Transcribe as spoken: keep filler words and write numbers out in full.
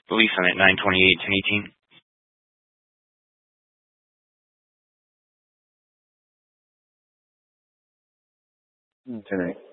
Police on at nine twenty-eight, ten eighteen. Tonight.